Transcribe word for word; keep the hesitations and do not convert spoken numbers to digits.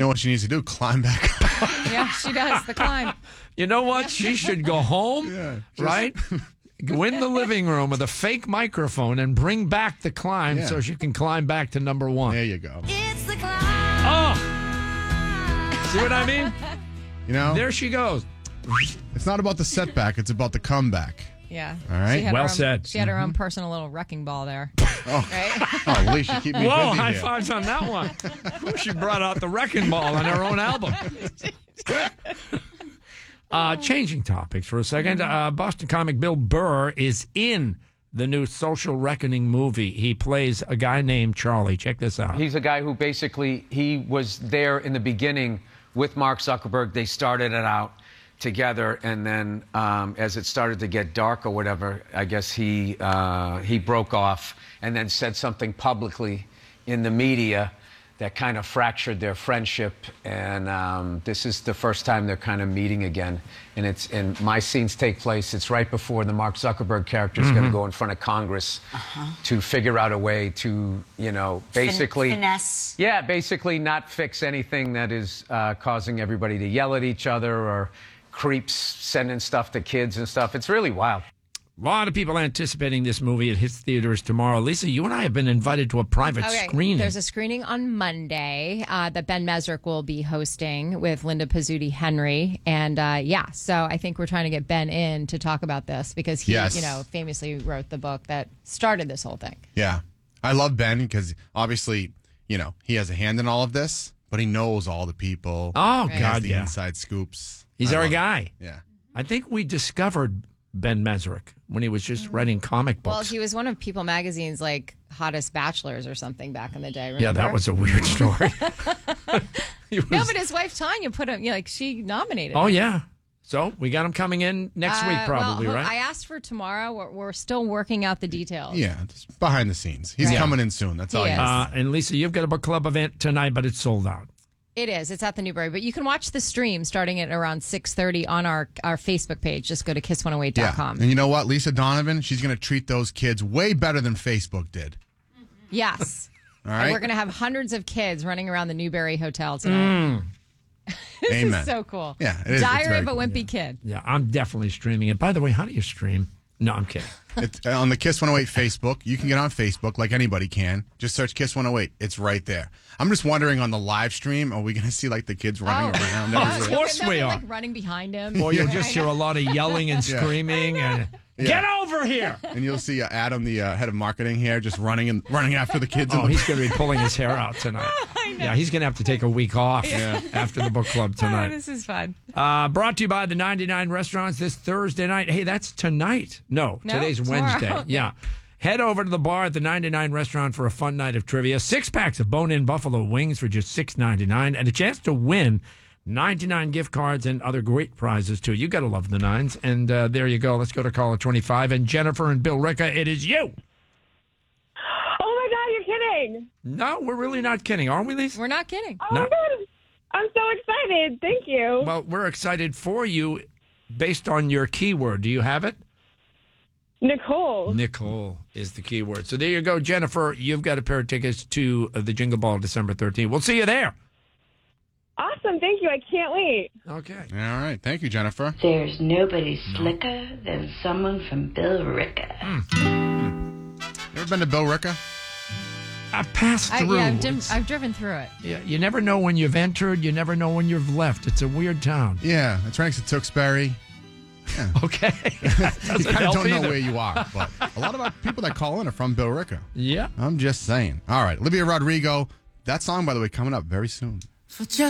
know what she needs to do? Climb back up. Yeah, she does. The climb. You know what? She should go home, Yeah, just- right? Go in the living room with a fake microphone and bring back the climb Yeah. so she can climb back to number one. There you go. It's the climb. Oh! See what I mean? You know, There she goes. it's not about the setback. It's about the comeback. Yeah. All right. She had Well her own, said. She had her own personal little wrecking ball there. Oh, Right? oh, at least you keep me Whoa, busy high here. fives on that one. Ooh, she brought out the wrecking ball on her own album. Uh, changing topics for a second. Uh, Boston comic Bill Burr is in the new Social Reckoning movie. He plays a guy named Charlie. Check this out. He's a guy who basically, he was there in the beginning with Mark Zuckerberg. They started it out together, and then um, as it started to get dark or whatever, I guess he uh, he broke off and then said something publicly in the media that kind of fractured their friendship. And um, this is the first time they're kind of meeting again. And it's and my scenes take place. It's right before the Mark Zuckerberg character is going to go in front of Congress to figure out a way to, you know, basically Fin- finesse. yeah, basically not fix anything that is uh, causing everybody to yell at each other or creeps sending stuff to kids and stuff. It's really wild. A lot of people anticipating this movie. It hits theaters tomorrow. Lisa, you and I have been invited to a private Okay, screening. there's a screening on Monday uh, that Ben Mesrick will be hosting with Linda Pizzuti Henry, and uh, yeah, so I think we're trying to get Ben in to talk about this because he, Yes. you know, famously wrote the book that started this whole thing. Yeah. I love Ben because obviously, you know, he has a hand in all of this, but he knows all the people. Oh, He has God, the yeah. inside scoops. He's I our love it. guy. Yeah. I think we discovered Ben Mesrick when he was just writing comic books. Well, he was one of People Magazine's like hottest bachelors or something back in the day. Remember? yeah, that was a weird story. He was- No, but his wife Tanya put him. You know, like she nominated. oh, him. yeah. So we got him coming in next week, Uh, probably, well, right? I asked for tomorrow. We're, we're still working out the details. Yeah. Just behind the scenes. He's Right. coming in soon. That's all He you is. know. uh, and Lisa, you've got a book club event tonight, but it's sold out. It is. It's at the Newberry, but you can watch the stream starting at around six thirty on our, our Facebook page. Just go to kiss one oh eight dot Yeah. com. And you know what? Lisa Donovan, she's going to treat those kids way better than Facebook did. Yes. All And right? we're going to have hundreds of kids running around the Newberry Hotel tonight. this Amen. is so cool. Yeah, it is. It's Diary very of a cool, Wimpy Kid. Yeah, I'm definitely streaming it. By the way, how do you stream? No, I'm kidding. It's uh, on the Kiss one oh eight Facebook. You can get on Facebook like anybody can. Just search Kiss one oh eight. It's right there. I'm just wondering on the live stream, are we going to see like the kids running around? Oh, everywhere? Of course they'll be, we are. like running behind him. Or you'll just hear a lot of yelling and Yeah. screaming and get over here. And you'll see uh, Adam, the uh, head of marketing here, just running and running after the kids. Oh, in the he's going to be pulling his hair out tonight. Yeah, he's going to have to take a week off after the book club Oh, tonight. this is fun. Uh, brought to you by the ninety-nine Restaurants this Thursday night. Hey, that's tonight. No, No, today's tomorrow. Wednesday. Yeah. Head over to the bar at the ninety-nine Restaurant for a fun night of trivia. Six packs of bone-in buffalo wings for just six ninety-nine and a chance to win ninety-nine gift cards and other great prizes, too. You got to love the nines. And uh, there you go. Let's go to caller twenty-five. And Jennifer and Bill Ricca, it is you. Oh my God, you're kidding. No, we're really not kidding, aren't we, Lisa? We're not kidding. Oh No. my God. I'm so excited. Thank you. Well, we're excited for you based on your keyword. Do you have it? Nicole. Nicole is the keyword. So there you go, Jennifer. You've got a pair of tickets to uh, the Jingle Ball December thirteenth. We'll see you there. Awesome. Thank you. I can't wait. Okay. All right. Thank you, Jennifer. There's nobody slicker than someone from Bill Ricca. You ever been to Bill Ricca? I passed I, through. yeah, I've, dim- It's- I've driven through it. yeah, you never know when you've entered. You never know when you've left. It's a weird town. Yeah. It's right next to Tewksbury. Okay. You Doesn't kind of help don't know either. where you are, but a lot of our people that call in are from Bill Ricca. Yeah. I'm just saying. All right. Olivia Rodrigo. That song, by the way, coming up very soon. For just